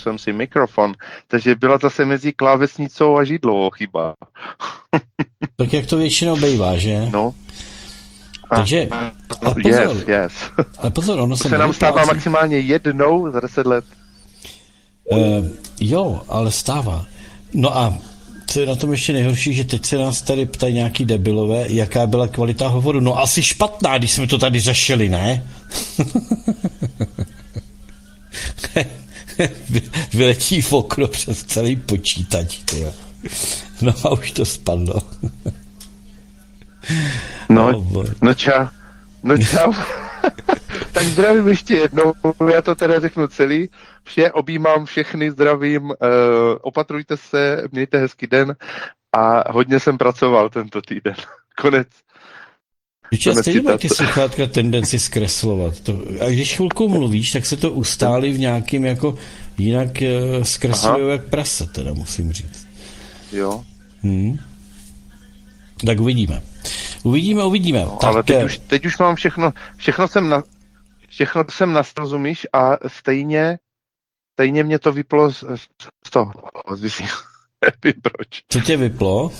jsem si mikrofon, takže byla zase mezi klávesnicou a židlovou chyba. Tak jak to většinou bývá, že? No. Takže, a pozor, yes. ale pozor, ono se nám stává maximálně jednou za 10 let. Jo, ale stává. No a co je na tom ještě nejhorší, že teď se nás tady ptají nějaký debilové, jaká byla kvalita hovoru. No asi špatná, když jsme to tady řešili, ne? Vyletí v okno přes celý počítač, tyjo. No a už to spadlo. No čau. Tak zdravím ještě jednou, já to teda řeknu celý. Objímám všechny, zdravím, opatrujte se, mějte hezký den a hodně jsem pracoval tento týden. Konec. Stejně mají ty sluchátka tendenci zkreslovat. A když chvilku mluvíš, tak se to ustálí v nějakým jako, jinak zkreslují jak prase, teda musím říct. Jo. Tak uvidíme. No, tak, ale teď už mám všechno jsem nastrozumíš a stejně mě to vyplo z toho. Nevím proč. Co tě vyplo?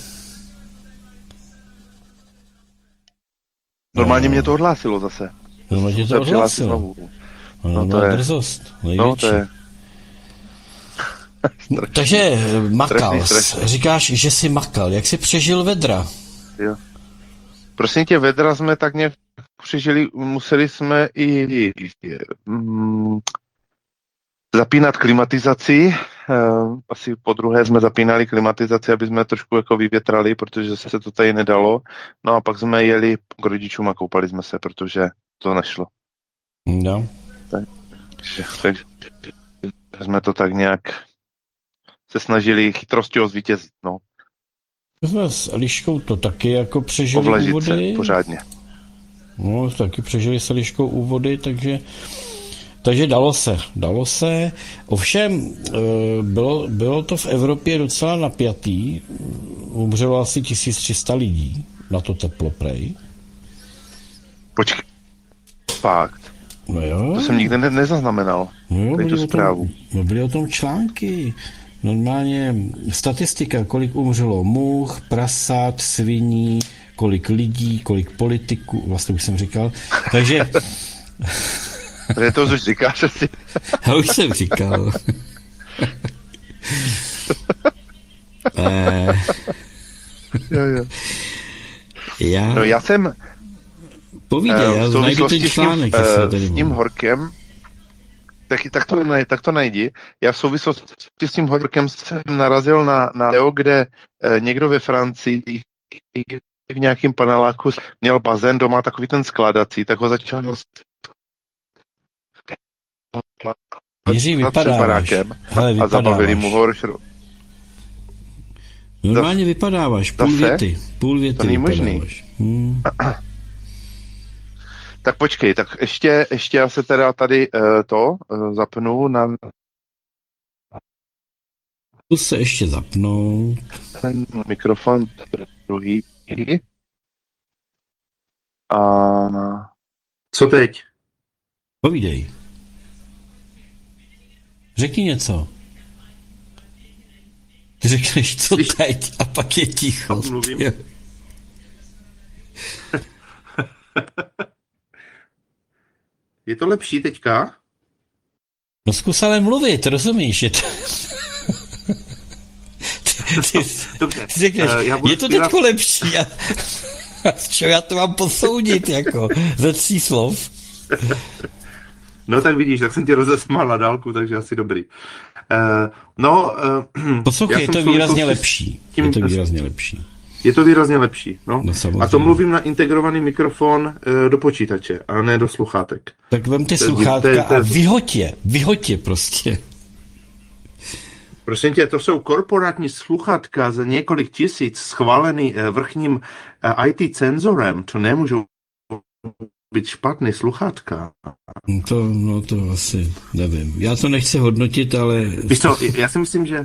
Normálně mě to odhlásilo zase. Normálně to odhlásilo. No, to je drzost. No, to je... Takže makal. Říkáš, že jsi makal. Jak jsi přežil vedra? Jo. Prosím tě, vedra jsme tak nějak přežili, museli jsme i zapínat klimatizaci. Asi po druhé jsme zapínali klimatizaci, aby jsme trošku jako vyvětrali, protože se to tady nedalo. No a pak jsme jeli k rodičům a koupali jsme se, protože to nešlo. No. Takže jsme to tak nějak se snažili chytrostí zvítězit, no. jsme s Eliškou to taky jako přežili úvody. Se pořádně. No, taky přežili s Eliškou úvody, takže dalo se. Ovšem, bylo to v Evropě docela napjatý. Umřelo asi 1300 lidí na to teplo, prej. Počkej, fakt. No jo. To jsem nikdy nezaznamenal. No jo, byly o tom články. Normálně statistika, kolik umřelo much, prasát, sviní, kolik lidí, kolik politiků, vlastně už jsem říkal. Takže... To už říkáš asi. Já už jsem říkal. Jo. No já jsem... Povídej, já najdu ten článek. S tím horkem, tak to najdi. Já v souvislosti s tím horkem jsem narazil na video, kde někdo ve Francii v nějakém paneláku měl bazén doma, takový ten skládací, tak ho začal Jiří, vypadáváš. A zabavili mu ho. Normálně vypadáváš, půl věty to není možný. Tak počkej, tak ještě já se teda tady zapnu na... Zkus se ještě zapnout. Ten mikrofon druhý. A... Co teď? Povídej. Řekni něco. Ty řekneš, co teď, a pak je ticho. Mluvím. Je to lepší teďka? No zkus ale mluvit, rozumíš? Je to... Dobře. Ty řekneš, je to teďko lepší. A z čeho já to mám posoudit, jako ze 3 slov? No tak vidíš, tak jsem tě rozesmál na dálku, takže asi dobrý. Poslouchej, je to výrazně lepší. Je to výrazně lepší, no. A to mluvím na integrovaný mikrofon do počítače, a ne do sluchátek. Tak vem ty sluchátka a vyhoď je prostě. Prosím tě, to jsou korporátní sluchátka za několik tisíc schválený vrchním IT cenzorem, to nemůžou být špatný sluchátka. To asi nevím. Já to nechci hodnotit, ale... Víš co, já si myslím, že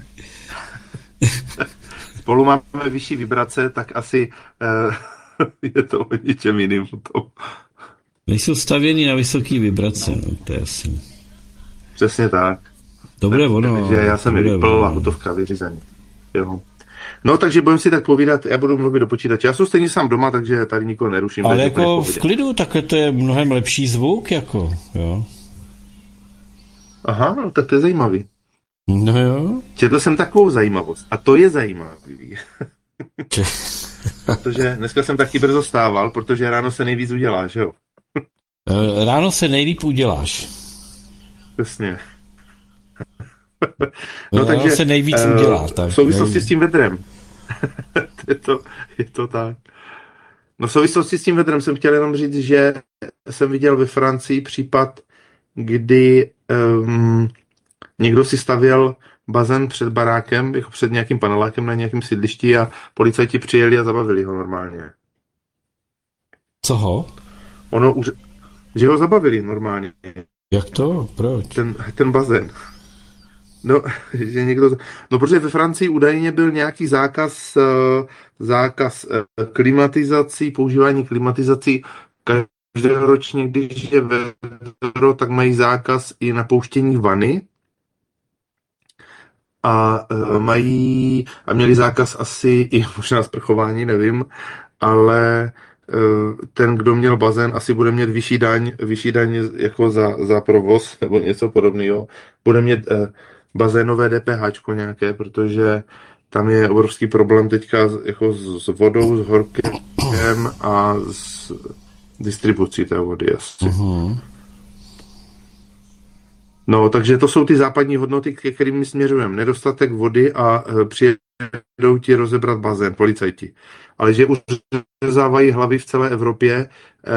spolu máme vyšší vibrace, tak asi je to o ničem jiným. Nejsou stavěný na vysoký vibrace, no, to je asi... Přesně tak. Dobré ono. Takže já jsem je vyplul a hotovka vyřízení. Jo. No, takže budeme si tak povídat, já budu mluvit do počítače. Já jsem stejně sám doma, takže tady nikoho neruším. Ale jako v klidu, takhle to je mnohem lepší zvuk, jako, jo. Aha, no, tak to je zajímavý. No jo. Četl jsem takovou zajímavost. A to je zajímavý. Protože dneska jsem taky brzo stával, protože ráno se nejvíc udělá, že jo? Ráno se nejlíp uděláš. Přesně. No, takže se nejvíc udělá. Tak, v souvislosti s tím vedrem. je to tak. No v souvislosti s tím vedrem jsem chtěl jenom říct, že jsem viděl ve Francii případ, kdy někdo si stavěl bazén před barákem, jako před nějakým panelákem na nějakém sídlišti a policajti přijeli a zabavili ho normálně. Co ho? Že ho zabavili normálně. Jak to? Proč? Ten bazén. No, že někdo... No, protože ve Francii údajně byl nějaký zákaz klimatizací, používání klimatizací. Každoročně, když je vedro, tak mají zákaz i na pouštění vany. A měli zákaz asi i možná sprchování, nevím, ale ten, kdo měl bazén, asi bude mít vyšší daň jako za provoz nebo něco podobného. Bude mít bazénové DPH nějaké, protože tam je obrovský problém teďka jako s vodou, s horkem a s distribucí té vody. Uh-huh. No, takže to jsou ty západní hodnoty, ke kterým my směřujeme. Nedostatek vody a přijedou ti rozebrat bazén, policajti. Ale že už řezávají hlavy v celé Evropě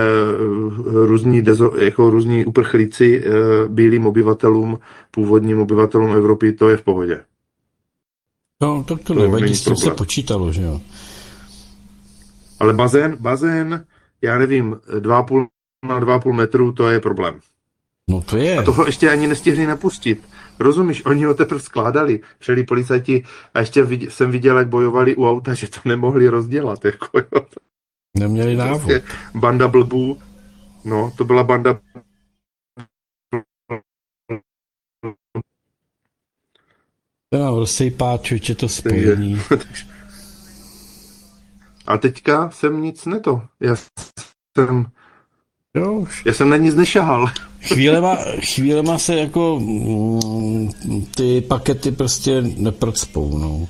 různí uprchlíci bílým obyvatelům, původním obyvatelům Evropy, to je v pohodě. No, tak to nevadí, s tím se počítalo, že jo. Ale bazén, já nevím, 2,5 na 2,5 metru, to je problém. No to je. A toho ještě ani nestihli napustit. Rozumíš, oni ho teprve skládali, přijeli policajti a ještě jsem viděl, jak bojovali u auta, že to nemohli rozdělat. Jako, jo. Neměli návod. Banda blbů, no, to byla banda To nám rozsejpá, čuče, to spojení. A teďka jsem nic neto. Já Já jsem na nic nešahal. Chvílema se jako ty pakety prostě neprocpou, no.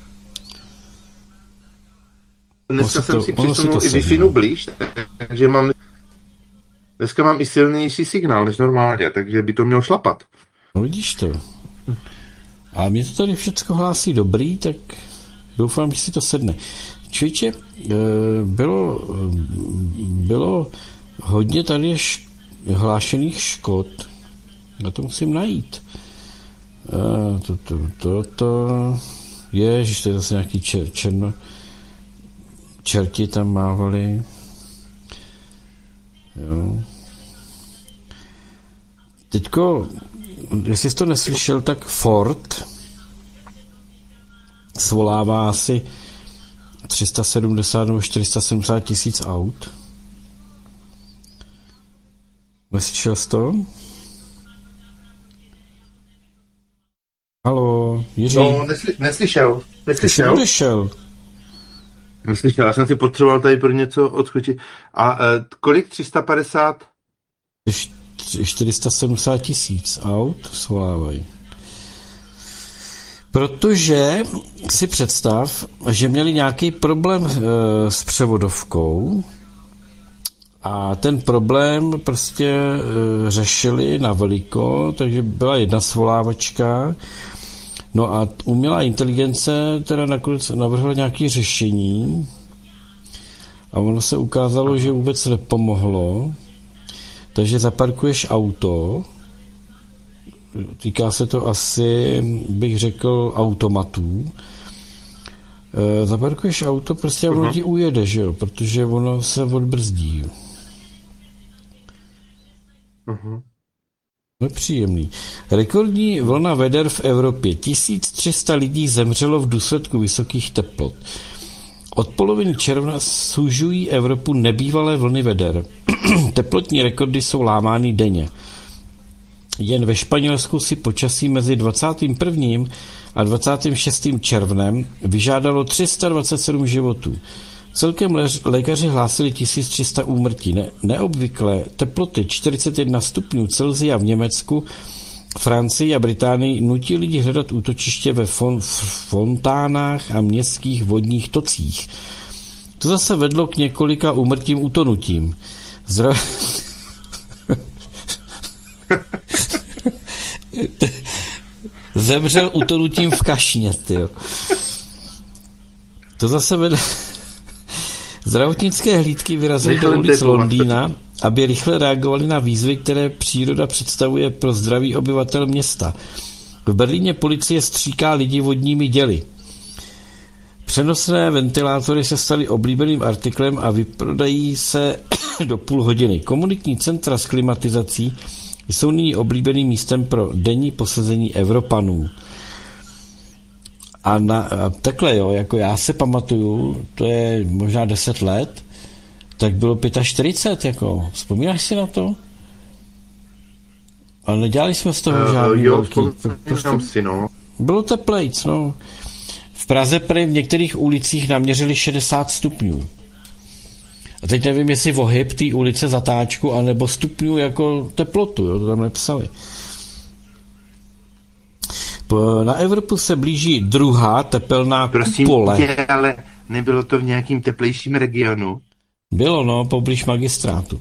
Dneska jsem si přisunul i Wi-Fi blíž, takže dneska mám i silnější signál než normálně, takže by to mělo šlapat. No vidíš to. A mě to tady všechno hlásí dobrý, tak doufám, že si to sedne. Čvíče, bylo hodně tady hlášených škod. Na to musím najít. Ježiš, to je zase nějaký čerti tam mávali. Jo. Teďko, jestli jsi to neslyšel, tak Ford svolává asi 370 nebo 470 tisíc aut. Neslyšel jsi to? Haló, Jiří? No, neslyšel. Neslyšel. Já jsem si potřeboval tady pro něco odskočit. A kolik? 350? 470 tisíc aut svolávají. Protože si představ, že měli nějaký problém s převodovkou a ten problém prostě řešili na veliko, takže byla jedna svolávačka. No a umělá inteligence teda nakonec navrhla nějaké řešení a ono se ukázalo, že vůbec nepomohlo. Takže zaparkuješ auto, týká se to asi, bych řekl, automatů. Zaparkuješ auto prostě a ono ti ujede, že jo, protože ono se odbrzdí. Nepříjemný. Rekordní vlna veder v Evropě. 1300 lidí zemřelo v důsledku vysokých teplot. Od poloviny června sužují Evropu nebývalé vlny veder. Teplotní rekordy jsou lámány denně. Jen ve Španělsku si počasí mezi 21. a 26. červnem vyžádalo 327 životů. Celkem lékaři hlásili 1300 úmrtí. Neobvyklé teploty 41 stupňů Celsia v Německu, Francii a Británii nutí lidi hledat útočiště ve fontánách a městských vodních tocích. To zase vedlo k několika úmrtím utonutím. Zemřel utonutím v kašně, tyjo. To zase vedlo... Zdravotnické hlídky vyrazily do ulic Londýna, aby rychle reagovali na výzvy, které příroda představuje pro zdraví obyvatel města. V Berlíně policie stříká lidi vodními děly. Přenosné ventilátory se staly oblíbeným artiklem a vyprodají se do půl hodiny. Komunitní centra s klimatizací jsou nyní oblíbeným místem pro denní posezení Evropanů. A takhle, jo, jako já se pamatuju, to je možná 10 let, tak bylo 45, jako, vzpomínáš si na to? Ale nedělali jsme z toho žádný velký. Si, no. Bylo teplejc, no. V Praze prý v některých ulicích naměřili 60 stupňů. A teď nevím, jestli ohyb té ulice zatáčku, anebo stupňů jako teplotu, jo, to tam nepsali. Na Evropu se blíží druhá tepelná kupole. Prosím tě, ale nebylo to v nějakým teplejším regionu? Bylo, no, poblíž magistrátu.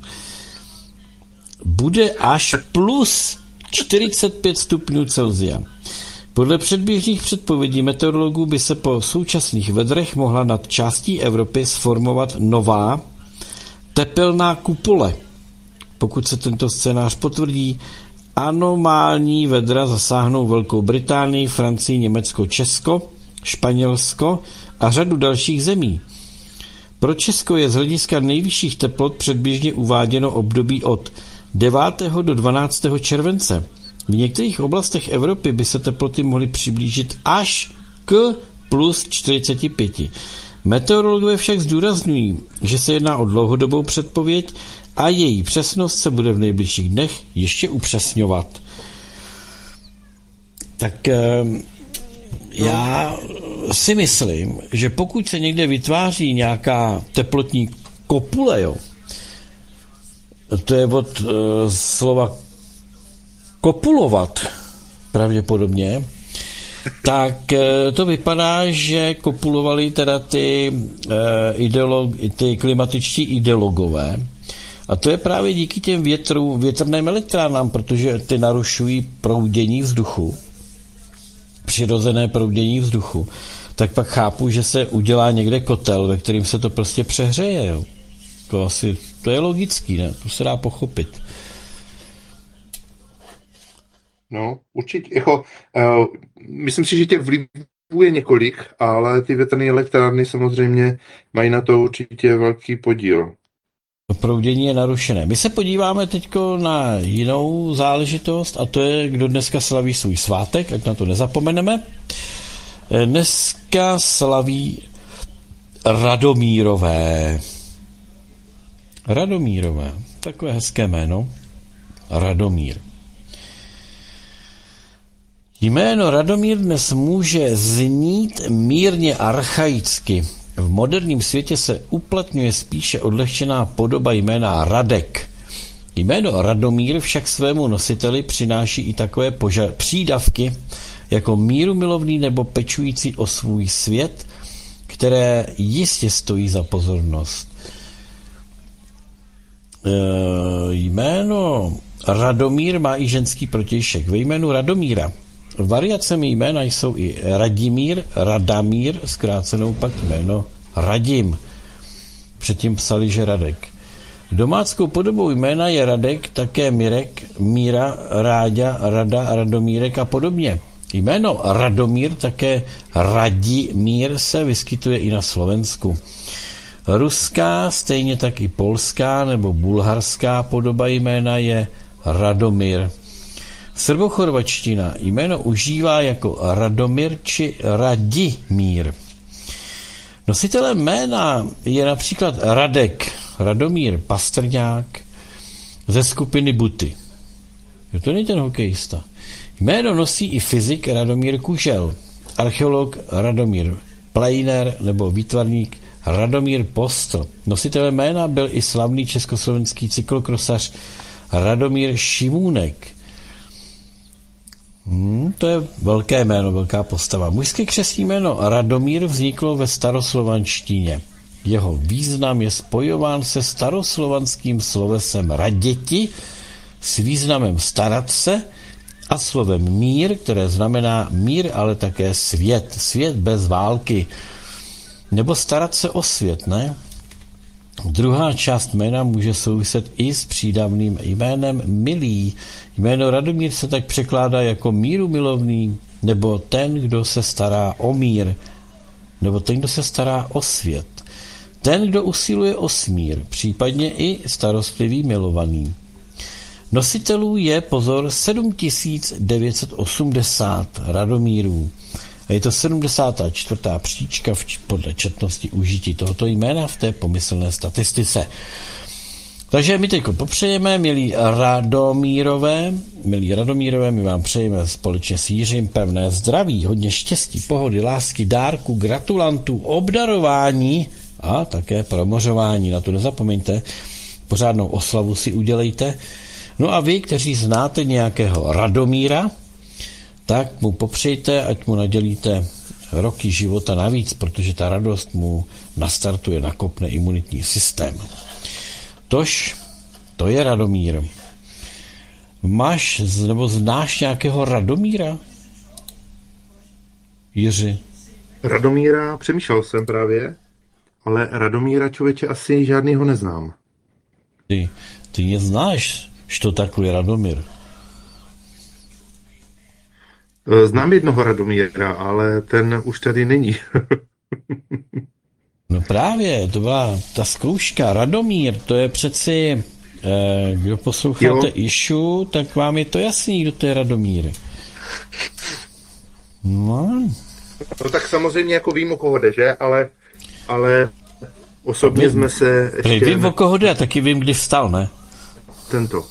Bude až plus 45 stupňů Celsia. Podle předběžných předpovědí meteorologů by se po současných vedrech mohla nad částí Evropy sformovat nová tepelná kupole. Pokud se tento scénář potvrdí, anomální vedra zasáhnou Velkou Británii, Francii, Německo, Česko, Španělsko a řadu dalších zemí. Pro Česko je z hlediska nejvyšších teplot předběžně uváděno období od 9. do 12. července. V některých oblastech Evropy by se teploty mohly přiblížit až k plus 45. Meteorologové však zdůrazňují, že se jedná o dlouhodobou předpověď a její přesnost se bude v nejbližších dnech ještě upřesňovat. Tak já si myslím, že pokud se někde vytváří nějaká teplotní kopule, jo, to je od slova kopulovat pravděpodobně, tak to vypadá, že kopulovali teda ty klimatičtí ideologové. A to je právě díky těm větrným elektrárnám, protože ty narušují proudění vzduchu, přirozené proudění vzduchu. Tak pak chápu, že se udělá někde kotel, ve kterým se to prostě přehřeje. Jo. To je logický, ne? To se dá pochopit. No, určitě. Jako, myslím si, že těch vlivů je několik, ale ty větrné elektrárny samozřejmě mají na to určitě velký podíl. Proudění je narušené. My se podíváme teď na jinou záležitost a to je, kdo dneska slaví svůj svátek, ať na to nezapomeneme. Dneska slaví Radomírové. Radomírové. Takové hezké jméno. Radomír. Jméno Radomír dnes může znít mírně archaicky. V moderním světě se uplatňuje spíše odlehčená podoba jména Radek. Jméno Radomír však svému nositeli přináší i takové přídavky jako mírumilovný nebo pečující o svůj svět, které jistě stojí za pozornost. Jméno Radomír má i ženský protějšek. Ve jménu Radomíra variacemi jména jsou i Radimír, Radamír, zkrácenou pak jméno Radim. Předtím psali, že Radek. Domáckou podobou jména je Radek, také Mirek, Míra, Ráďa, Rada, Radomírek a podobně. Jméno Radomír, také Radimír, se vyskytuje i na Slovensku. Ruská, stejně tak i polská nebo bulharská podoba jména je Radomír. Srbochorvačtina jméno užívá jako Radomír či Radimír. Nositelem jména je například Radek, Radomír Pastrňák ze skupiny Buty. To není ten hokejista. Jméno nosí i fyzik Radomír Kužel, archeolog Radomír Plejner nebo výtvarník Radomír Postl. Nositelem jména byl i slavný československý cyklokrosař Radomír Šimůnek. To je velké jméno, velká postava. Mužské křestní jméno Radomír vzniklo ve staroslovanštině. Jeho význam je spojován se staroslovanským slovesem raděti s významem starat se a slovem mír, které znamená mír, ale také svět. Svět bez války. Nebo starat se o svět, ne? Druhá část jména může souviset i s přídavným jménem milý. Jméno Radomír se tak překládá jako míru milovný, nebo ten, kdo se stará o mír, nebo ten, kdo se stará o svět. Ten, kdo usiluje o smír, případně i starostlivý milovaný. Nositelů je, pozor, 7980 Radomírů. A je to 74. příčka podle četnosti užití tohoto jména v té pomyslné statistice. Takže my teď popřejeme, milí Radomírové, my vám přejeme společně s Jiřím pevné zdraví, hodně štěstí, pohody, lásky, dárku, gratulantů, obdarování a také promořování. Na to nezapomeňte, pořádnou oslavu si udělejte. No a vy, kteří znáte nějakého Radomíra, tak mu popřejte, ať mu nadělíte roky života navíc, protože ta radost mu nastartuje, nakopne imunitní systém. Tož, to je Radomír. Máš nebo znáš nějakého Radomíra? Jiři? Radomíra, přemýšlel jsem právě, ale Radomíra, člověče, asi žádnýho neznám. Ty neznáš, što takové Radomír? Znám jednoho Radomíra, ale ten už tady není. No právě, to byla ta zkouška. Radomír, to je přeci, kdo posloucháte Išu, tak vám je to jasný, kdo to je Radomír. No tak samozřejmě jako vím, o koho jde, že? Ale osobně jsme se ještě... Vím, o koho jde, taky vím, kdy vstal, ne? Tento.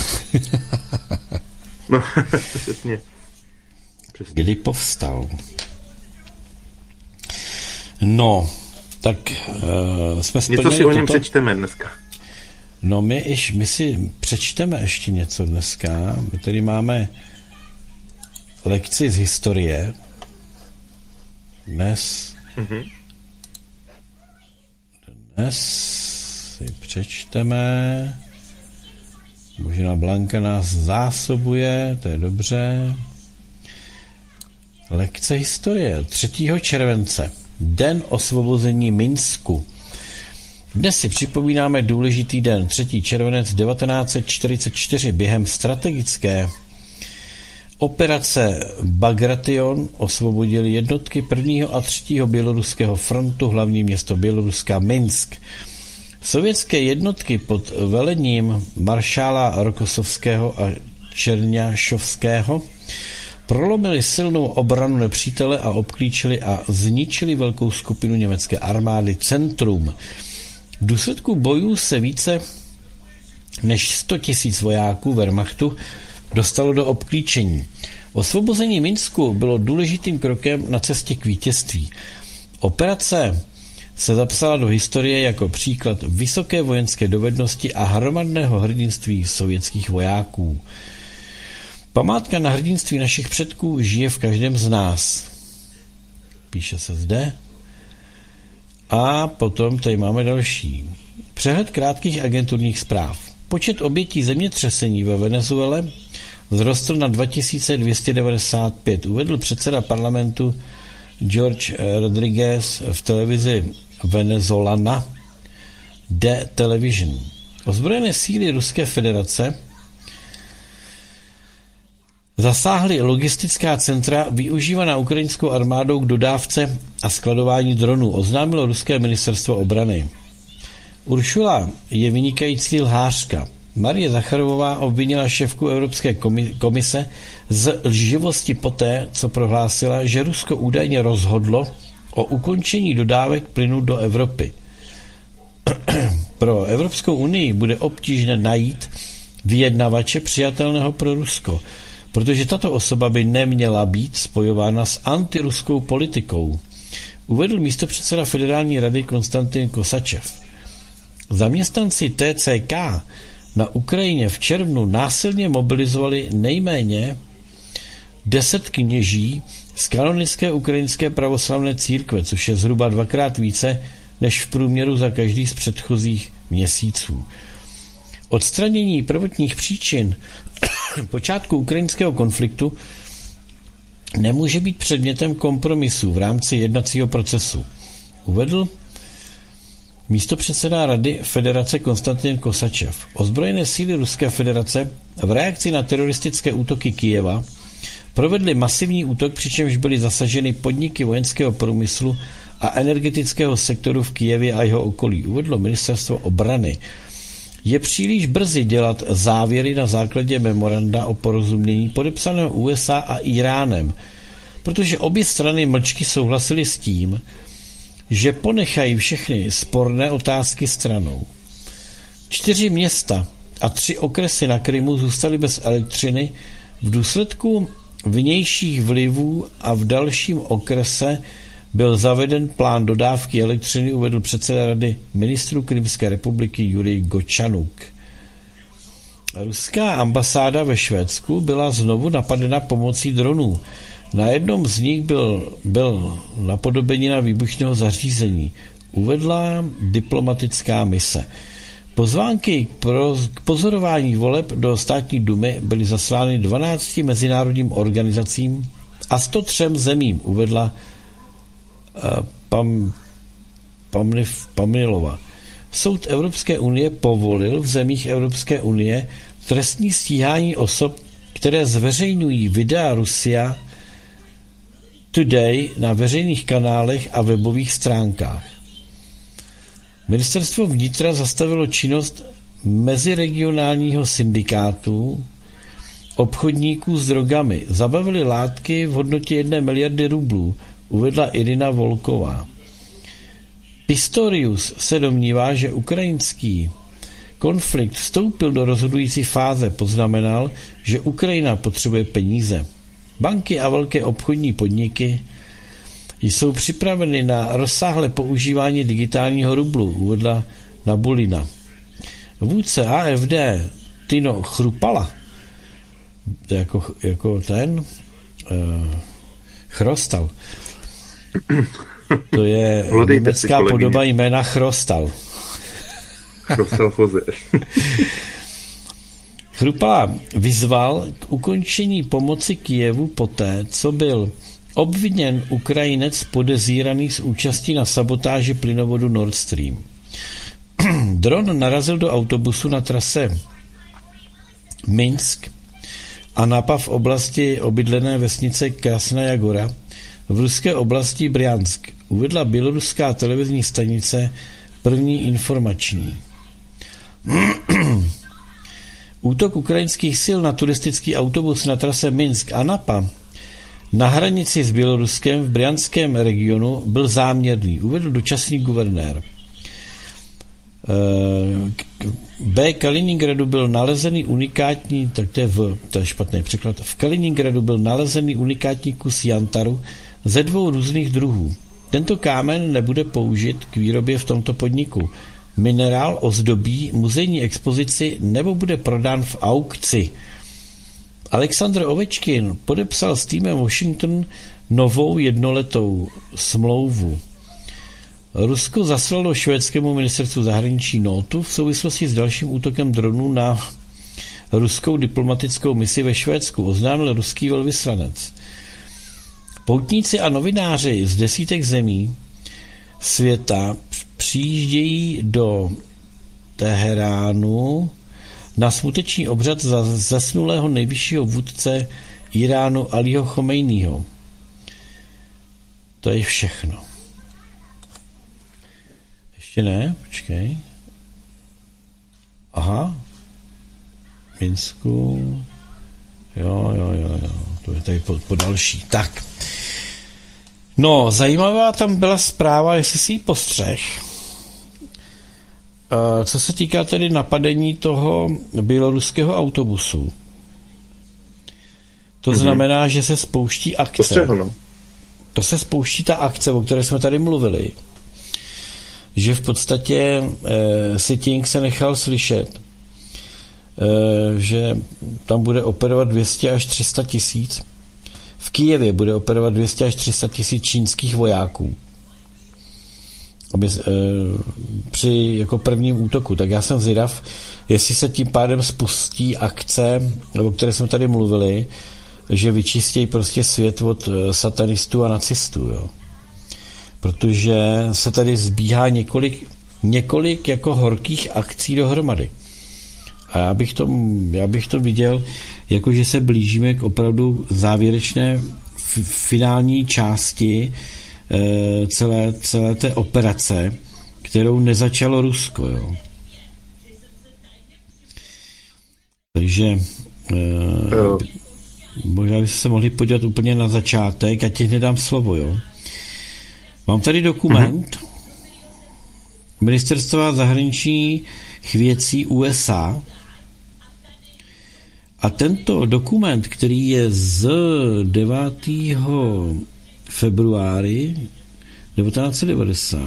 No, přesně. Kdy povstal? No, tak jsme splnili něco si o něm přečteme dneska. No my si přečteme ještě něco dneska. My tady máme lekci z historie. Dnes si přečteme. Možná Blanka nás zásobuje, to je dobře. Lekce historie 3. července. Den osvobození Minsku. Dnes si připomínáme důležitý den, 3. červenec 1944. Během strategické operace Bagration osvobodili jednotky 1. a 3. běloruského frontu hlavní město Běloruska Minsk. Sovětské jednotky pod velením maršála Rokosovského a Čerňášovského prolomili silnou obranu nepřítele a obklíčili a zničili velkou skupinu německé armády Centrum. V důsledku bojů se více než 100 000 vojáků Wehrmachtu dostalo do obklíčení. Osvobození Minsku bylo důležitým krokem na cestě k vítězství. Operace se zapsala do historie jako příklad vysoké vojenské dovednosti a hromadného hrdinství sovětských vojáků. Památka na hrdinství našich předků žije v každém z nás. Píše se zde. A potom tady máme další. Přehled krátkých agenturních zpráv. Počet obětí zemětřesení ve Venezuele vzrostl na 2295. Uvedl předseda parlamentu George Rodriguez v televizi Venezolana The Television. Ozbrojené síly Ruské federace zasáhly logistická centra využívaná ukrajinskou armádou k dodávce a skladování dronů, oznámilo ruské ministerstvo obrany. Uršula je vynikající lhářka. Marie Zacharovová obvinila šéfku Evropské komise z lživosti poté, co prohlásila, že Rusko údajně rozhodlo o ukončení dodávek plynu do Evropy. Pro Evropskou unii bude obtížné najít vyjednavače přijatelného pro Rusko, protože tato osoba by neměla být spojována s antiruskou politikou, uvedl místopředseda Federální rady Konstantin Kosačev. Zaměstnanci TCK na Ukrajině v červnu násilně mobilizovali nejméně 10 kněží z kanonické ukrajinské pravoslavné církve, což je zhruba 2x více než v průměru za každý z předchozích měsíců. Odstranění prvotních příčin počátku ukrajinského konfliktu nemůže být předmětem kompromisu v rámci jednacího procesu, uvedl místopředseda Rady Federace Konstantin Kosačev. Ozbrojené síly Ruské federace v reakci na teroristické útoky Kyjeva provedly masivní útok, přičemž byly zasaženy podniky vojenského průmyslu a energetického sektoru v Kyjevě a jeho okolí, uvedlo ministerstvo obrany. Je příliš brzy dělat závěry na základě memoranda o porozumění podepsaného USA a Iránem, protože obě strany mlčky souhlasily s tím, že ponechají všechny sporné otázky stranou. 4 města a 3 okresy na Krymu zůstaly bez elektřiny v důsledku vnějších vlivů a v dalším okrese byl zaveden plán dodávky elektřiny, uvedl předseda Rady ministrů Krymské republiky Jurij Gočanuk. Ruská ambasáda ve Švédsku byla znovu napadena pomocí dronů. Na jednom z nich byl napodobenina výbušného zařízení, uvedla diplomatická mise. Pozvánky k pozorování voleb do státní dumy byly zaslány 12 mezinárodním organizacím a 103 zemím, uvedla Pamilova. Soud Evropské unie povolil v zemích Evropské unie trestní stíhání osob, které zveřejňují videa Russia Today na veřejných kanálech a webových stránkách. Ministerstvo vnitra zastavilo činnost meziregionálního syndikátu obchodníků s drogami. Zabavili látky v hodnotě 1 miliardy rublů, uvedla Irina Volková. Pistorius se domnívá, že ukrajinský konflikt vstoupil do rozhodující fáze, poznamenal, že Ukrajina potřebuje peníze. Banky a velké obchodní podniky jsou připraveny na rozsáhlé používání digitálního rublu, uvedla Nabulina. Vůdce AfD Tino Chrupala, jako ten Chrostal, to je německá podoba jména Chrostal. Chrostal Foze. Chrupala vyzval k ukončení pomoci Kyjevu poté, co byl obviněn Ukrajinec podezíraný z účastí na sabotáži plynovodu Nord Stream. Dron narazil do autobusu na trase Minsk a napad v oblasti obydlené vesnice Krasnaja Gora v ruské oblasti Bryansk, uvedla běloruská televizní stanice První informační. Útok ukrajinských sil na turistický autobus na trase Minsk-Anapa na hranici s Běloruskem v bryanském regionu byl záměrný, uvedl dočasný guvernér. B. Kaliningradu byl nalezený unikátní, tak to je špatný překlad, v Kaliningradu byl nalezený unikátní kus jantaru ze 2 různých druhů. Tento kámen nebude použit k výrobě v tomto podniku. Minerál ozdobí muzejní expozici nebo bude prodán v aukci. Alexandr Ovečkin podepsal s týmem Washington novou jednoletou smlouvu. Rusko zaslalo švédskému ministerstvu zahraničí notu v souvislosti s dalším útokem dronů na ruskou diplomatickou misi ve Švédsku, oznámil ruský velvyslanec. Poutníci a novináři z desítek zemí světa přijíždějí do Teheránu na smuteční obřad za zesnulého nejvyššího vůdce Iránu Alího Chomejního. To je všechno. Ještě ne? Počkej. Aha. Minsku. Jo. To je tady po další. Tak. No, zajímavá tam byla zpráva, jestli si ji postřeh. Co se týká tedy napadení toho běloruského autobusu, to znamená, že se spouští akce. To se spouští ta akce, o které jsme tady mluvili. Že v podstatě Sitting se nechal slyšet, že tam bude operovat 200 až 300 tisíc. V Kyjevě bude operovat 200 až 300 tisíc čínských vojáků. Aby, při jako prvním útoku. Tak já jsem zvědav, jestli se tím pádem spustí akce, o které jsme tady mluvili, že vyčistí prostě svět od satanistů a nacistů. Jo. Protože se tady zbíhá několik jako horkých akcí dohromady. A já bych to viděl, jako že se blížíme k opravdu závěrečné finální části celé té operace, kterou nezačalo Rusko. Jo. Takže možná byste se mohli podívat úplně na začátek, a těch nedám slovo. Jo. Mám tady dokument Ministerstva zahraničních věcí USA a tento dokument, který je z 9. februári 1990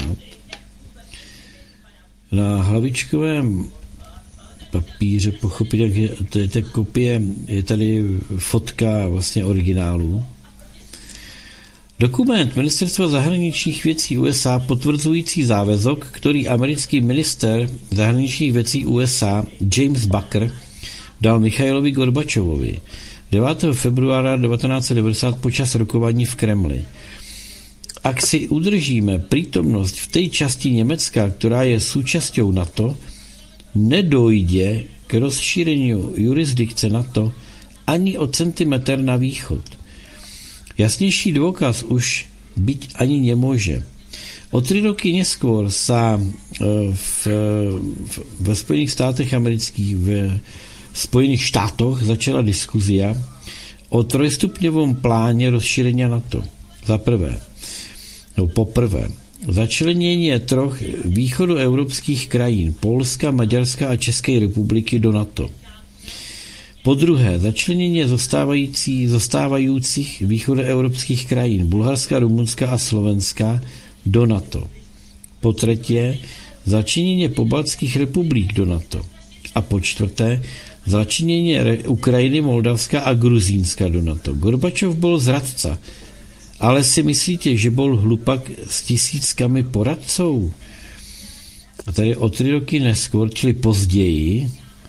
na hlavičkovém papíře, pochopitelně, to je ta kopie, je tady fotka vlastně originálu. Dokument Ministerstva zahraničních věcí USA potvrzující závazek, který americký minister zahraničních věcí USA James Baker dal Michailovi Gorbačovovi 9. februára 1990 počas rokování v Kremli. Ak si udržíme prítomnosť v tej časti Německa, která je súčasťou NATO, nedojde k rozšíreniu jurisdikce NATO ani o centimetr na východ. Jasnější dôkaz už byť ani nemôže. O 3 roky neskôr sa ve Spojených státech amerických, v Spojených štátoch začala diskuzia o trojstupňovom pláne rozšírenia NATO. Poprvé, začlenění 3 východoevropských krajín, Polska, Maďarska a České republiky do NATO. Po druhé, začlenění zostávajících východoevropských krajín, Bulharska, Rumunska a Slovenska do NATO. Po třetí, začlenění pobaltských republik do NATO. A po čtvrté, začlenění Ukrajiny, Moldavska a Gruzínska do NATO. Gorbačov byl zradca, ale si myslíte, že byl hlupak s tisíckami poradců? A tady o 3 roky neskôr, čili později,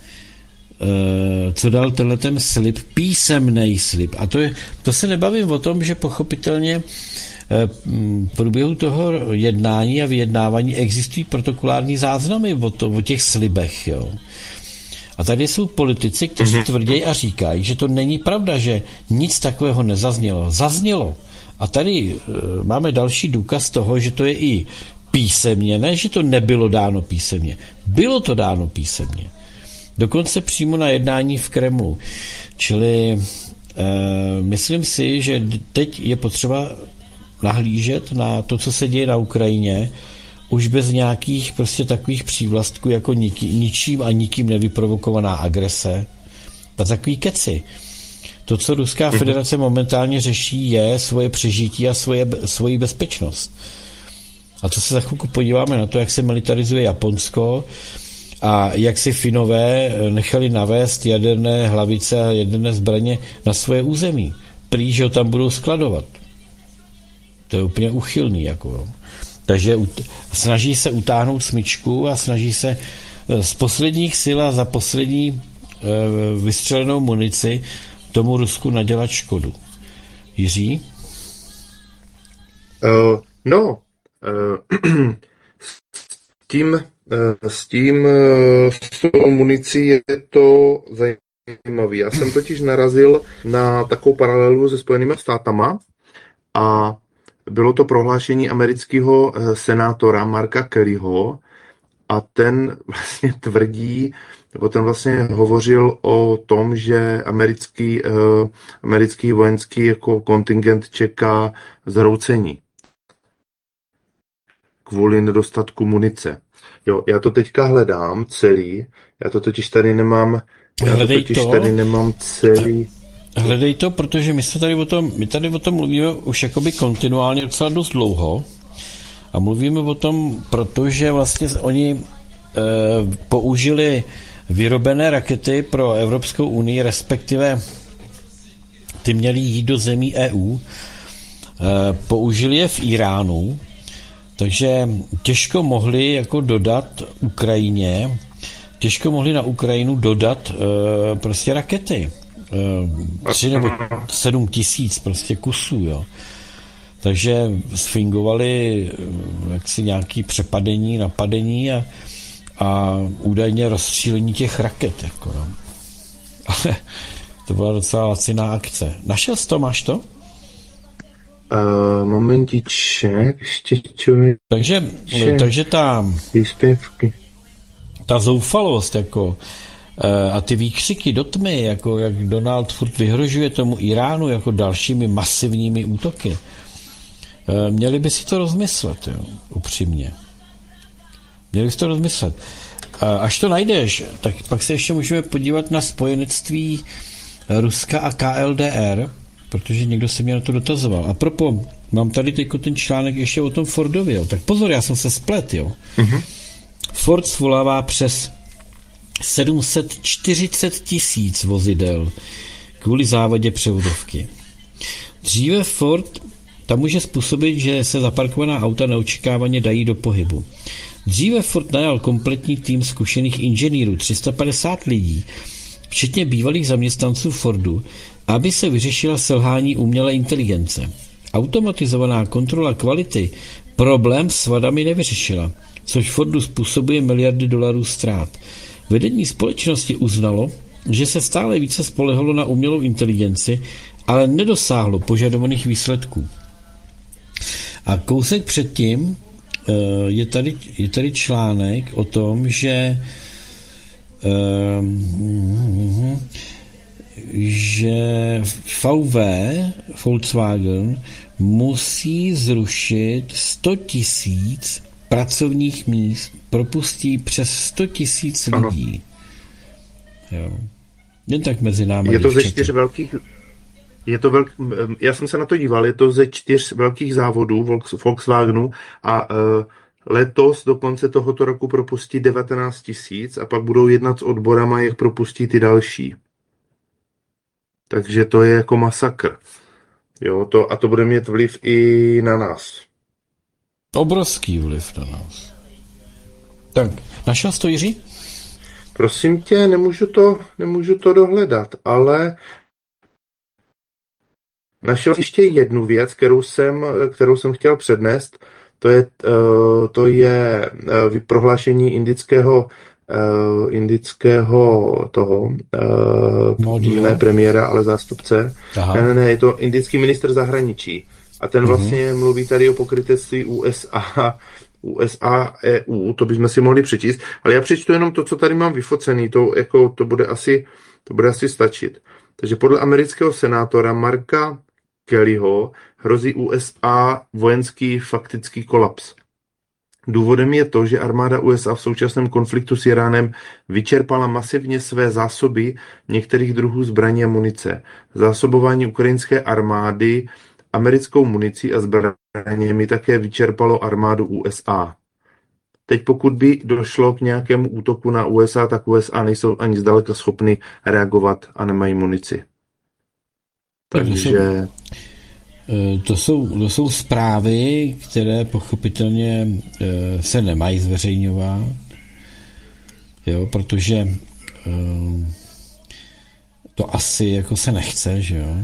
co dal tenhle slib, písemný slib. A to se nebavím o tom, že pochopitelně v průběhu toho jednání a vyjednávání existují protokolární záznamy o těch slibech. Jo. A tady jsou politici, kteří tvrdí a říkají, že to není pravda, že nic takového nezaznělo. Zaznělo. A tady máme další důkaz toho, že to je i písemně, ne, že to nebylo dáno písemně. Bylo to dáno písemně. Dokonce přímo na jednání v Kremlu. Čili myslím si, že teď je potřeba nahlížet na to, co se děje na Ukrajině, už bez nějakých prostě takových přívlastků jako ničím a nikým nevyprovokovaná agrese. A takový keci. To, co Ruská federace momentálně řeší, je svoje přežití a svoji bezpečnost. A to se za chvilku podíváme na to, jak se militarizuje Japonsko a jak si Finové nechali navést jaderné hlavice a jaderné zbraně na svoje území. Prý, že ho tam budou skladovat. To je úplně uchylný. Jako. Takže snaží se utáhnout smyčku a snaží se z posledních sil a za poslední vystřelenou munici tomu Rusku nadělat škodu. Jiří? S tou municí je to zajímavé. Já jsem totiž narazil na takovou paralelu se Spojenými státama a bylo to prohlášení amerického senátora Marka Kellyho a ten vlastně tvrdí, nebo ten vlastně hovořil o tom, že americký vojenský jako kontingent čeká zhroucení. kvůli nedostatku munice. Jo, já to teďka hledám celý, já to totiž tady nemám, tady nemám celý. Hledej to, protože my tady o tom mluvíme už jakoby kontinuálně docela dost dlouho a mluvíme o tom, protože vlastně oni použili vyrobené rakety pro Evropskou unii, respektive ty měly jít do zemí EU, použili je v Iránu, takže těžko mohli jako dodat Ukrajině, těžko mohli na Ukrajinu dodat prostě rakety. 3 nebo 7 tisíc prostě kusů, jo. Takže sfingovali jaksi nějaký přepadení, napadení a údajně rozstřílení těch raket, jako, no. Ale to byla docela laciná akce. Našel jsi to, máš to? Momentiček, ještě člověk. Takže ta zoufalost, jako, a ty výkřiky do tmy, jako jak Donald furt vyhrožuje tomu Iránu jako dalšími masivními útoky, měli by si to rozmyslet, jo, upřímně. Měli by si to rozmyslet. Až to najdeš, tak pak se ještě můžeme podívat na spojenectví Ruska a KLDR, protože někdo se mě na to dotazoval. A propos, mám tady teďko ten článek ještě o tom Fordově, jo. Tak pozor, já jsem se splet, jo. Mm-hmm. Ford svolává přes 740 tisíc vozidel kvůli závadě převodovky. Dříve Ford tam může způsobit, že se zaparkovaná auta neočekávaně dají do pohybu. Dříve Ford najal kompletní tým zkušených inženýrů, 350 lidí, včetně bývalých zaměstnanců Fordu, aby se vyřešila selhání umělé inteligence. Automatizovaná kontrola kvality problém s vadami nevyřešila, což Fordu způsobuje miliardy dolarů ztrát. Vedení společnosti uznalo, že se stále více spolehlo na umělou inteligenci, ale nedosáhlo požadovaných výsledků. A kousek předtím je tady článek o tom, že Volkswagen musí zrušit 100 tisíc pracovních míst, propustí přes 100 tisíc lidí. Jo. Jen tak mezi námi. Je to ze 4 velkých... já jsem se na to díval, je to ze 4 velkých závodů Volkswagenu a letos do konce tohoto roku propustí 19 tisíc a pak budou jednat s odborama, jak propustí ty další. Takže to je jako masakr. Jo, to bude mít vliv i na nás. Obrovský vliv na nás. Tak, našel jsi to, Jiří? Prosím tě, nemůžu to dohledat, ale našel ještě jednu věc, kterou jsem chtěl přednést. To je prohlášení indického toho, ne premiéra, ale zástupce. Ne, je to indický ministr zahraničí. A ten vlastně mluví tady o pokrytectví USA, EU, to bychom si mohli přečíst, ale já přečtu jenom to, co tady mám vyfocený, to bude asi stačit. Takže podle amerického senátora Marka Kellyho hrozí USA vojenský faktický kolaps. Důvodem je to, že armáda USA v současném konfliktu s Iránem vyčerpala masivně své zásoby některých druhů zbraní a munice. Zásobování ukrajinské armády americkou municí a zbraněmi také vyčerpalo armádu USA. Teď pokud by došlo k nějakému útoku na USA, tak USA nejsou ani zdaleka schopny reagovat a nemají munici. Takže... To jsou zprávy, které pochopitelně se nemají zveřejňovat, jo, protože to asi jako se nechce, že jo.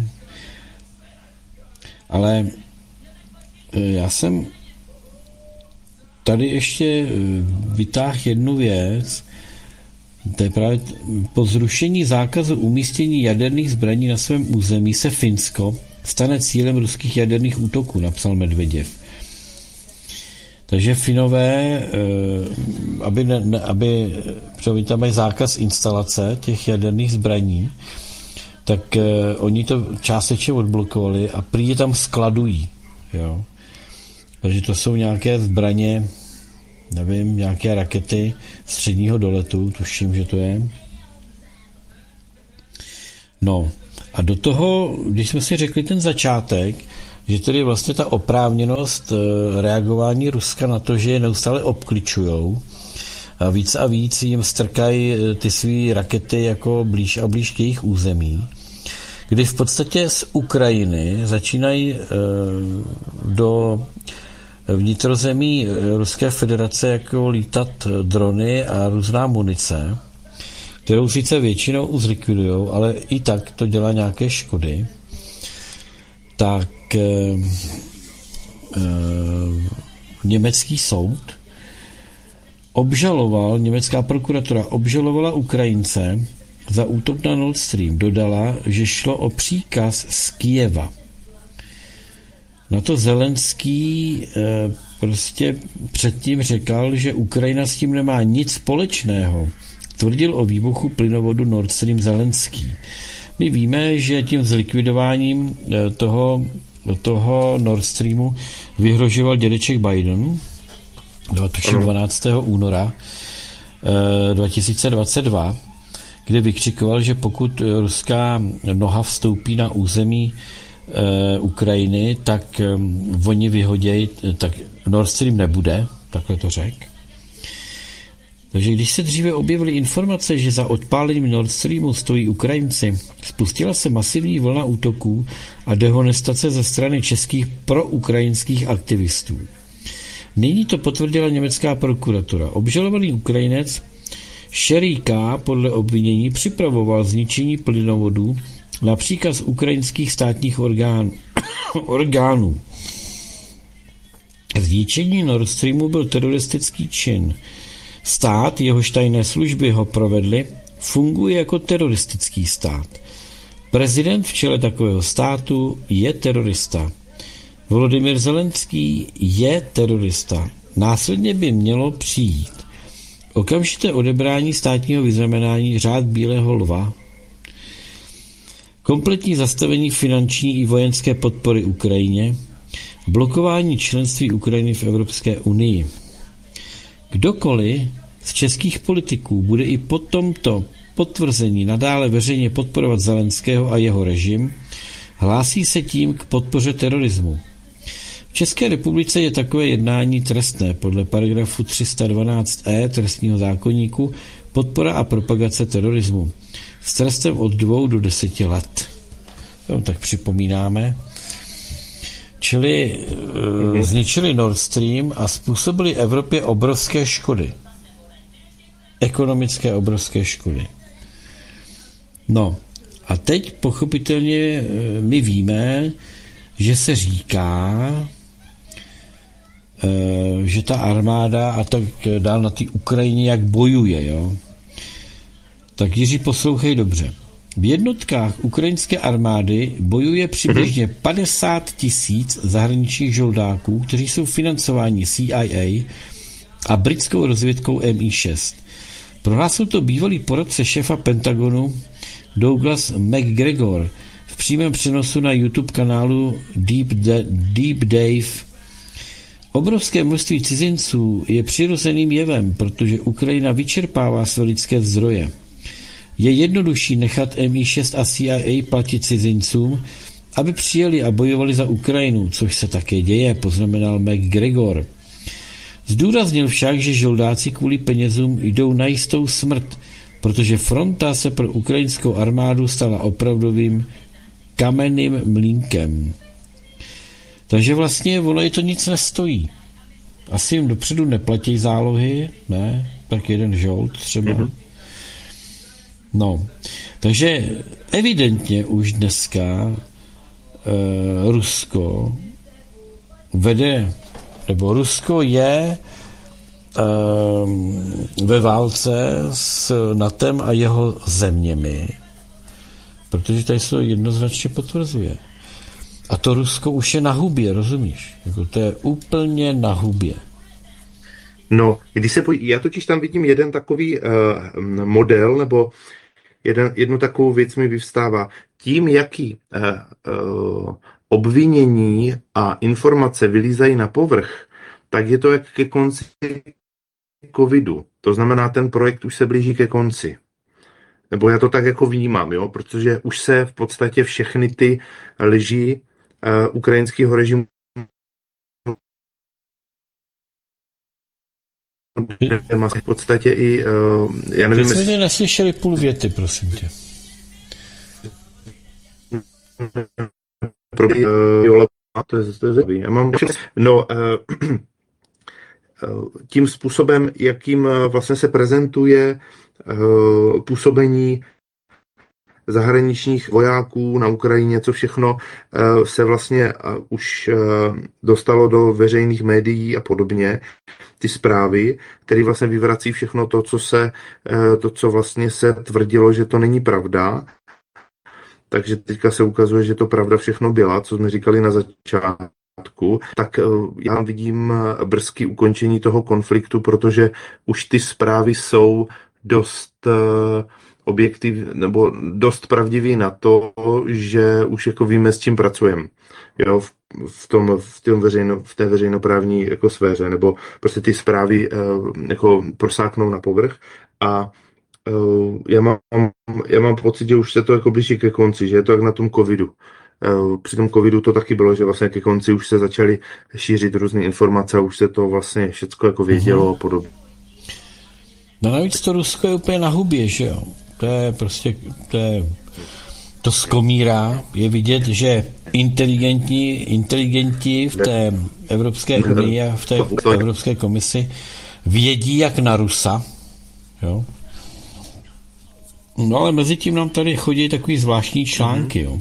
Ale já jsem tady ještě vytáhl jednu věc, to je právě po zrušení zákazu umístění jaderných zbraní na svém území se Finsko stane cílem ruských jaderných útoků, napsal Medveděv. Takže Finové, aby tam mají zákaz instalace těch jaderných zbraní, tak oni to částečně odblokovali a prý je tam skladují. Jo. Takže to jsou nějaké zbraně, nevím, nějaké rakety středního doletu, tuším, že to je. No a do toho, když jsme si řekli ten začátek, že tedy vlastně ta oprávněnost reagování Ruska na to, že je neustále obkličujou a víc jim strkají ty své rakety jako blíž a blíž k jejich území, kdy v podstatě z Ukrajiny začínají do vnitrozemí Ruské federace jako lítat drony a různá munice, kterou sice většinou zlikvidujou, ale i tak to dělá nějaké škody, tak německý soud německá prokuratura obžalovala Ukrajince za útok na Nord Stream. Dodala, že šlo o příkaz z Kyjeva. Na to Zelenský prostě předtím řekl, že Ukrajina s tím nemá nic společného. Tvrdil o výbuchu plynovodu Nord Stream Zelenský. My víme, že tím zlikvidováním toho Nord Streamu vyhrožoval dědeček Biden 12. února 2022, kde vykřikoval, že pokud ruská noha vstoupí na území Ukrajiny, tak oni vyhodějí, tak Nord Stream nebude, takhle to řekl. Takže když se dříve objevily informace, že za odpálením Nord Streamu stojí Ukrajinci, spustila se masivní vlna útoků a dehonestace ze strany českých proukrajinských aktivistů. Nyní to potvrdila německá prokuratura. Obžalovaný Ukrajinec Šeríka podle obvinění připravoval zničení plynovodů na příkaz ukrajinských státních orgánů. Zničení Nord Streamu byl teroristický čin. Stát, jehož tajné služby ho provedly, funguje jako teroristický stát. Prezident v čele takového státu je terorista. Volodymyr Zelenský je terorista. Následně by mělo přijít okamžité odebrání státního vyznamenání Řád bílého lva, kompletní zastavení finanční i vojenské podpory Ukrajině, blokování členství Ukrajiny v Evropské unii. Kdokoliv z českých politiků bude i po tomto potvrzení nadále veřejně podporovat Zelenského a jeho režim, hlásí se tím k podpoře terorismu. V České republice je takové jednání trestné podle paragrafu 312e trestního zákoníku podpora a propagace terorismu s trestem od 2 do 10 let. No, tak připomínáme. Čili zničili Nord Stream a způsobili Evropě obrovské škody. Ekonomické obrovské škody. No a teď pochopitelně my víme, že se říká, že ta armáda a tak dál na té Ukrajině jak bojuje, jo. Tak Jiří, poslouchej dobře. V jednotkách ukrajinské armády bojuje přibližně 50 000 zahraničních žoldáků, kteří jsou financováni CIA a britskou rozvědkou MI6. Prohlásil to bývalý poradce šéfa Pentagonu Douglas McGregor v přímém přenosu na YouTube kanálu Deep Dave. Obrovské množství cizinců je přirozeným jevem, protože Ukrajina vyčerpává své lidské zdroje. Je jednodušší nechat MI6 a CIA platit cizincům, aby přijeli a bojovali za Ukrajinu, což se také děje, poznamenal McGregor. Zdůraznil však, že žoldáci kvůli penězům jdou na jistou smrt, protože fronta se pro ukrajinskou armádu stala opravdovým kamenným mlýnkem. Takže vlastně ono je to nic nestojí. Asi jim dopředu neplatí zálohy, ne? Tak jeden žold třeba. No, takže evidentně už dneska Rusko vede, nebo Rusko je ve válce s NATOem a jeho zeměmi, protože tady se to jednoznačně potvrzuje. A to Rusko už je na hubě, rozumíš? Jako to je úplně na hubě. No, já totiž tam vidím jeden takový model, nebo jednu takovou věc mi vyvstává. Tím, jaký obvinění a informace vylízají na povrch, tak je to jak ke konci covidu. To znamená, ten projekt už se blíží ke konci. Nebo já to tak jako vnímám, jo? Protože už se v podstatě všechny ty lži ukrajinského režimu v podstatě i, já nevím, My jsme neslyšeli půl věty, prosím tě. To je zajímavé. Já mám, no, tím způsobem, jakým vlastně se prezentuje působení zahraničních vojáků na Ukrajině, co všechno se vlastně už dostalo do veřejných médií a podobně, ty zprávy, které vlastně vyvrací všechno to, co vlastně se tvrdilo, že to není pravda. Takže teďka se ukazuje, že to pravda všechno byla, co jsme říkali na začátku. Tak já vidím brzký ukončení toho konfliktu, protože už ty zprávy jsou dost nebo dost pravdivý na to, že už jako víme, s čím pracujeme. Jo, v té veřejnoprávní jako sféře, nebo prostě ty zprávy jako prosáknou na povrch a já mám pocit, že už se to jako blíží ke konci, že je to jak na tom covidu. Při tom covidu to taky bylo, že vlastně ke konci už se začaly šířit různé informace a už se to vlastně všecko jako vědělo a podobně. No navíc to Rusko je úplně na hubě, že jo? To je prostě, to skomírá. Je vidět, že inteligenti v té Evropské unii a v té Evropské komisi vědí jak na Rusa, jo? No ale mezi tím nám tady chodí takový zvláštní články, jo.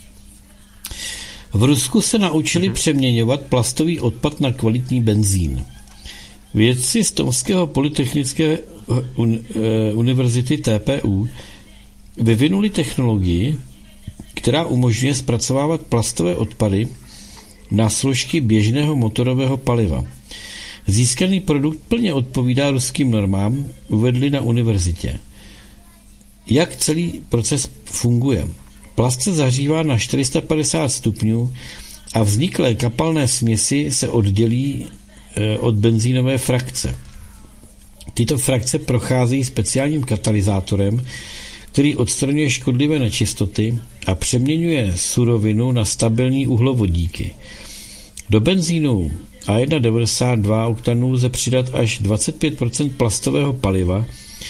V Rusku se naučili přeměňovat plastový odpad na kvalitní benzín. Vědci z Tomského polytechnické univerzity TPU vyvinuli technologii, která umožňuje zpracovávat plastové odpady na složky běžného motorového paliva. Získaný produkt plně odpovídá ruským normám, uvedli na univerzitě. Jak celý proces funguje? Plast se zahřívá na 450 stupňů a vzniklé kapalné směsi se oddělí od benzínové frakce. Tyto frakce procházejí speciálním katalyzátorem, který odstraňuje škodlivé nečistoty a přeměňuje surovinu na stabilní uhlovodíky. Do benzínu A1,92 oktanů lze přidat až 25% plastového paliva,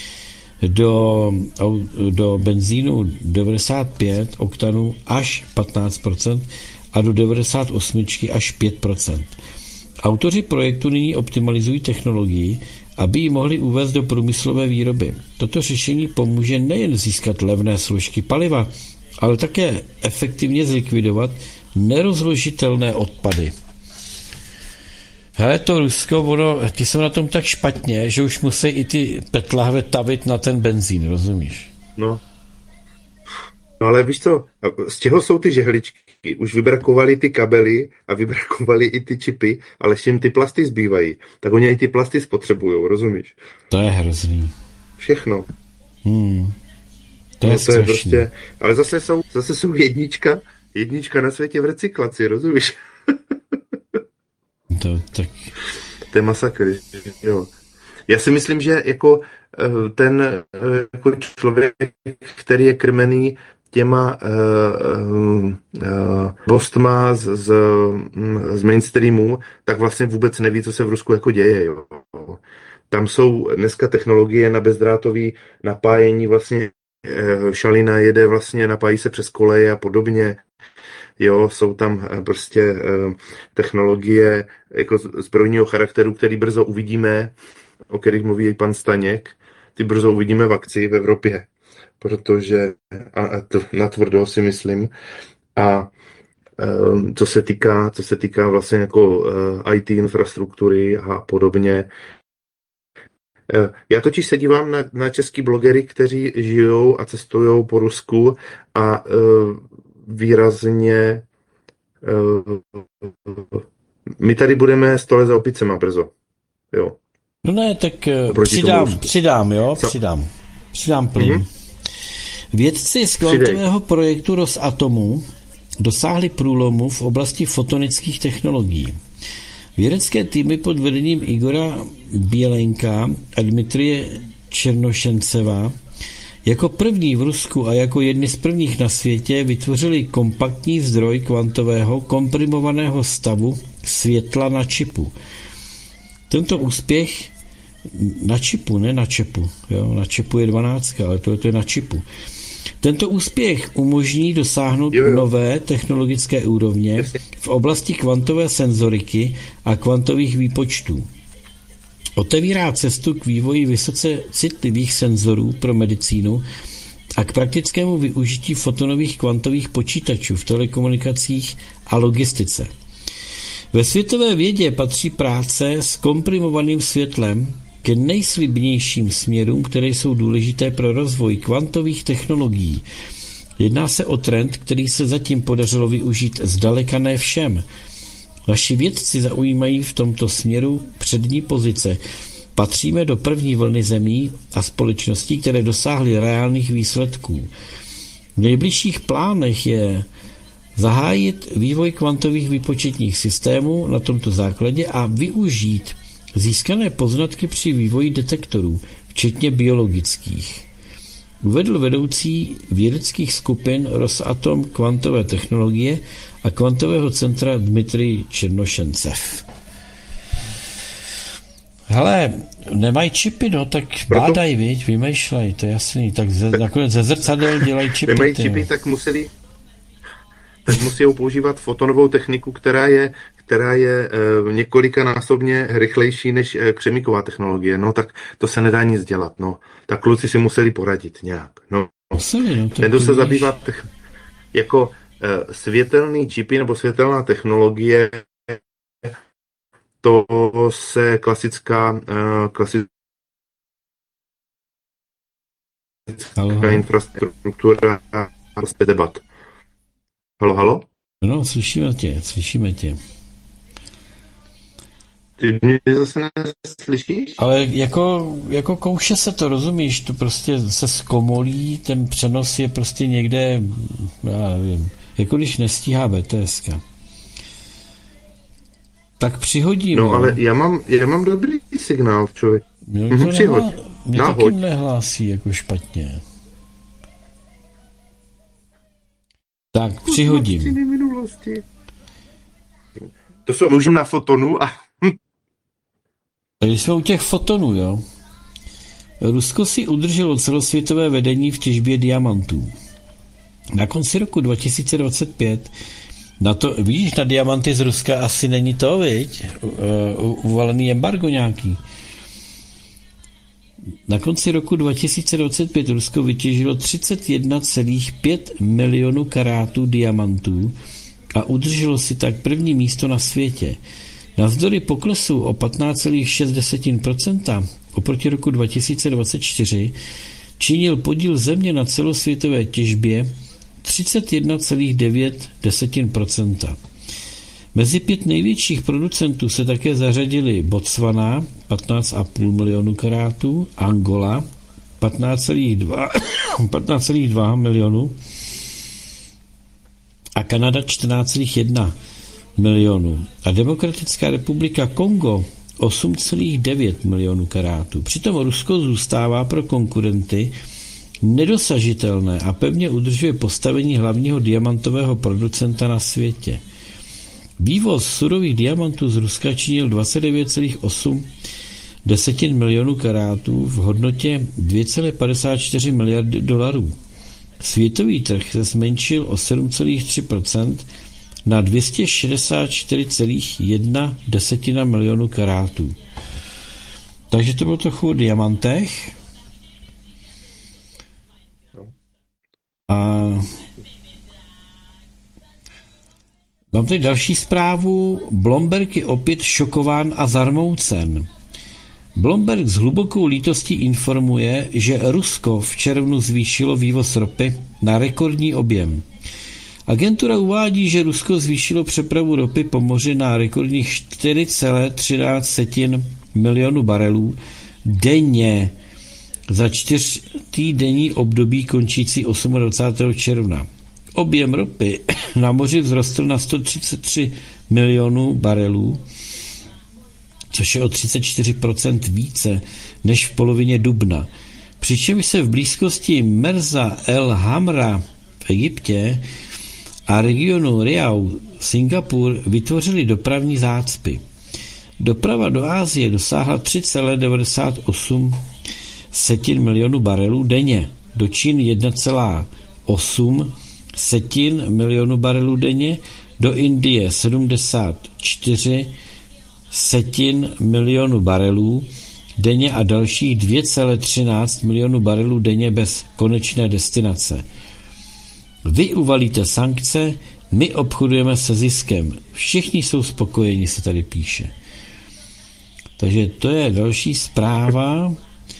do benzínu 95 oktanů až 15% a do 98 až 5%. Autoři projektu nyní optimalizují technologii, aby ji mohli uvést do průmyslové výroby. Toto řešení pomůže nejen získat levné složky paliva, ale také efektivně zlikvidovat nerozložitelné odpady. Hele, to Rusko, ty jsou na tom tak špatně, že už musí i ty petlahve tavit na ten benzín, rozumíš? No ale víš co, z čeho jsou ty žehličky? Už vybrakovali ty kabely a vybrakovali i ty čipy, ale ještě jim ty plasty zbývají. Tak oni i ty plasty spotřebujou, rozumíš? To je hrozný. Všechno. To je strašný. Prostě, ale zase jsou jednička na světě v recyklaci, rozumíš? To je masakr, jo. Já si myslím, že jako ten jako člověk, který je krmený těma postma z mainstreamu, tak vlastně vůbec neví, co se v Rusku jako děje. Jo. Tam jsou dneska technologie na bezdrátový napájení, vlastně šalina jede vlastně, napájí se přes koleje a podobně. Jo, jsou tam prostě technologie jako zbrojního charakteru, který brzo uvidíme, o kterých mluví i pan Staněk, ty brzo uvidíme v akci v Evropě, protože to natvrdo si myslím. A co se týká vlastně jako IT infrastruktury a podobně. Já totiž se dívám na český blogery, kteří žijou a cestují po Rusku a výrazně my tady budeme stole za opicema brzo. Jo. No ne, tak přidám plyn. Vědci z kvantového projektu Rosatomu dosáhly průlomu v oblasti fotonických technologií. Vědecké týmy pod vedením Igora Bělenka a Dmitrije Černošenceva jako první v Rusku a jako jedni z prvních na světě vytvořili kompaktní zdroj kvantového komprimovaného stavu světla na čipu. Tento úspěch na čipu, ne na čepu. Jo? Na čepu je 12, ale to je na čipu. Tento úspěch umožní dosáhnout nové technologické úrovně v oblasti kvantové senzoriky a kvantových výpočtů. Otevírá cestu k vývoji vysoce citlivých senzorů pro medicínu a k praktickému využití fotonových kvantových počítačů v telekomunikacích a logistice. Ve světové vědě patří práce s komprimovaným světlem k nejslibnějším směrům, které jsou důležité pro rozvoj kvantových technologií. Jedná se o trend, který se zatím podařilo využít zdaleka ne všem. Naši vědci zaujímají v tomto směru přední pozice. Patříme do první vlny zemí a společností, které dosáhly reálných výsledků. V nejbližších plánech je zahájit vývoj kvantových výpočetních systémů na tomto základě a využít získané poznatky při vývoji detektorů, včetně biologických. Uvedl vedoucí vědeckých skupin Rosatom kvantové technologie a kvantového centra Dmitrij Černošencev. Hele, nemají čipy, no, tak bádají, viď, vymýšlej, to je jasný, tak nakonec ze zrcadel dělají čipy. Nemají čipy, tak musí používat fotonovou techniku, která je několikanásobně rychlejší než křemíková technologie. No tak to se nedá nic dělat. No. Tak kluci si museli poradit nějak. No. Ten, kdo se zabývá jako světelný čipy nebo světelná technologie, to se klasická infrastruktura prostě debat. Halo? No, slyšíme tě. Ty mě zase neslyšíš? Ale jako kouše se to, rozumíš, to prostě se zkomolí, ten přenos je prostě někde, já nevím, jako když nestíhá BTS. Tak přihodím. No, ale já mám dobrý signál, člověk. Mě taky nehlásí jako špatně. Tak, přihodím. To se můžeme na fotonu a... Tady jsme u těch fotonů, jo. Rusko si udrželo celosvětové vedení v těžbě diamantů. Na konci roku 2025 vidíš, na diamanty z Ruska asi není to, viď? Uvalený embargo nějaký. Na konci roku 2025 Rusko vytěžilo 31,5 milionů karátů diamantů a udrželo si tak první místo na světě. Navzdory poklesu o 15,6% oproti roku 2024 činil podíl země na celosvětové těžbě 31,9%. Mezi 5 největších producentů se také zařadili Botswana 15,5 milionů karátů, Angola 15,2 milionů a Kanada 14,1 milionů a Demokratická republika Kongo 8,9 milionů karátů. Přitom Rusko zůstává pro konkurenty nedosažitelné a pevně udržuje postavení hlavního diamantového producenta na světě. Vývoz surových diamantů z Ruska činil 29,8 milionů karátů v hodnotě 2,54 miliardy dolarů. Světový trh se zmenšil o 7,3% na 264,1 milionu karátů. Takže to bylo trochu o diamantech. A mám tady další zprávu. Bloomberg je opět šokován a zarmoucen. Bloomberg s hlubokou lítostí informuje, že Rusko v červnu zvýšilo vývoz ropy na rekordní objem. Agentura uvádí, že Rusko zvýšilo přepravu ropy po moři na rekordních 4,13 milionu barelů denně za 4týdenní období končící 28. června. objem ropy na moři vzrostl na 133 milionů barelů, což je o 34% více než v polovině dubna. Přičemž se v blízkosti Merza El Hamra v Egyptě a regionu Riau Singapur vytvořily dopravní zácpy. Doprava do Asie dosáhla 3,98 milionu barelů denně, do Číny 1,8 milionu barelů denně, do Indie 74 milionu barelů denně a dalších 2,13 milionu barelů denně bez konečné destinace. Vy uvalíte sankce, my obchodujeme se ziskem. Všichni jsou spokojeni, se tady píše. Takže to je další zpráva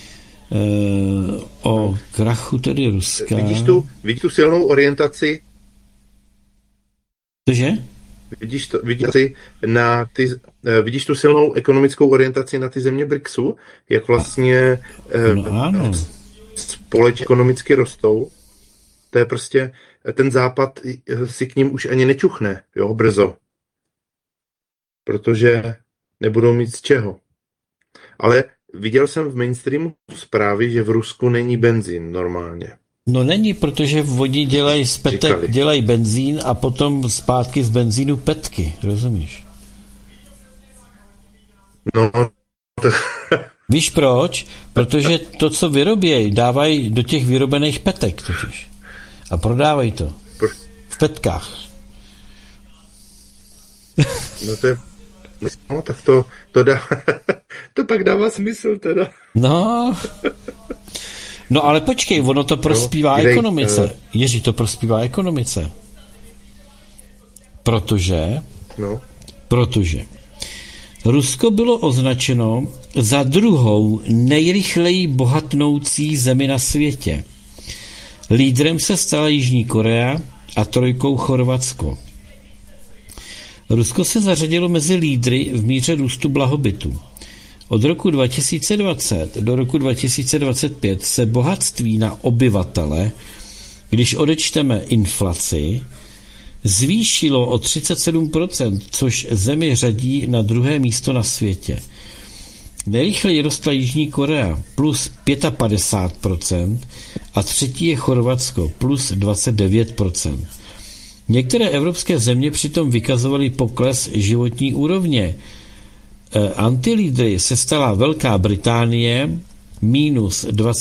o krachu tedy Ruska. Vidíš tu silnou orientaci? Cože? Vidíš tu silnou ekonomickou orientaci na ty země BRICSu? Jak vlastně ano. společně ekonomicky rostou? To je prostě, ten západ si k ním už ani nečuchne, jo, brzo. Protože nebudou mít z čeho. Ale viděl jsem v mainstreamu zprávy, že v Rusku není benzín normálně. No není, protože oni dělají z petek, dělají benzín a potom zpátky z benzínu petky, rozumíš? No, to... Víš proč? Protože to, co vyrobějí, dávají do těch vyrobených petek totiž. A prodávají to. V petkách. No to je... No, tak to dá... to pak dává smysl teda. No ale počkej, ono to prospívá ekonomice. Jiří, to prospívá ekonomice. Protože Rusko bylo označeno za druhou nejrychleji bohatnoucí zemi na světě. Lídrem se stala Jižní Korea a trojkou Chorvatsko. Rusko se zařadilo mezi lídry v míře růstu blahobytu. Od roku 2020 do roku 2025 se bohatství na obyvatele, když odečteme inflaci, zvýšilo o 37%, což zemi řadí na druhé místo na světě. Nejrychleji rostla Jižní Korea plus 55% a třetí je Chorvatsko plus 29%. Některé evropské země přitom vykazovaly pokles životní úrovně. Antilídry se stala Velká Británie minus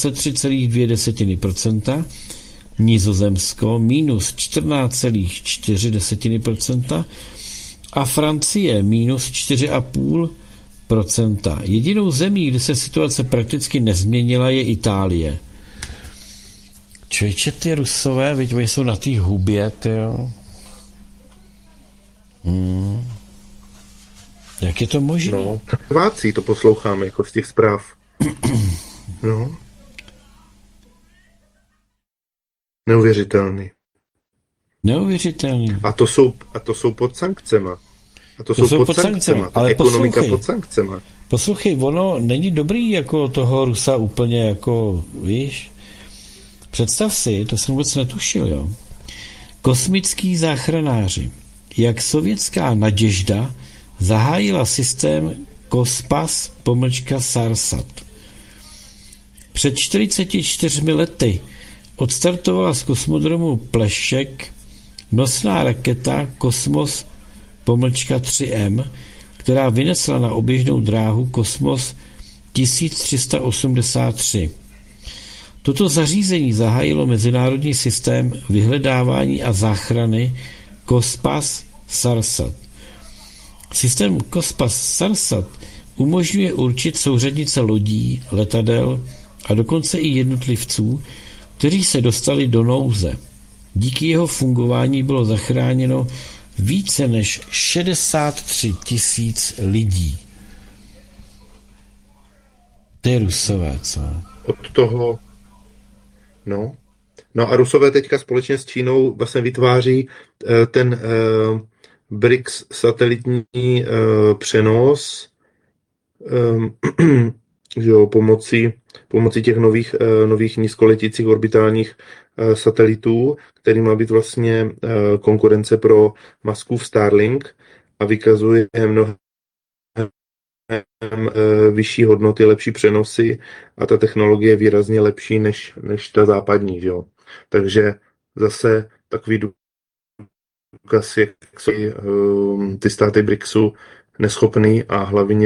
23,2%, Nizozemsko minus 14,4% a Francie minus 4,5%. Jedinou zemí, kde se situace prakticky nezměnila, je Itálie. Člověče, ty Rusové, viď, oni jsou na té hubě, tyjo. Jak je to možné? No, Chorváci to posloucháme jako z těch zpráv. No. Neuvěřitelný. A to jsou pod sankcema. To jsou pod sankcema. Ale ekonomika pod sankcema. Poslouchej, ono není dobrý jako toho Rusa úplně jako, víš? Představ si, to jsem vůbec netušil, jo. Kosmický záchranáři. Jak sovětská Naděžda zahájila systém Kospas-Sarsat. Před 44 lety odstartovala z kosmodromu Plešek nosná raketa Kosmos-3M, která vynesla na oběžnou dráhu Kosmos 1383. Toto zařízení zahájilo mezinárodní systém vyhledávání a záchrany Kospas-Sarsat. Systém Kospas-Sarsat umožňuje určit souřadnice lodí, letadel a dokonce i jednotlivců, kteří se dostali do nouze. Díky jeho fungování bylo zachráněno více než 63 000 lidí. Ty Rusové, co? Od toho... No a Rusové teďka společně s Čínou vlastně vytváří ten BRICS satelitní přenos že jo, pomocí pomocí těch nových nízkoletících orbitálních satelitů, který má být vlastně konkurence pro Muskův Starlink a vykazuje mnohem vyšší hodnoty, lepší přenosy a ta technologie je výrazně lepší než ta západní. Že jo? Takže zase takový důkaz, jak jsou ty státy BRICSu neschopný a hlavně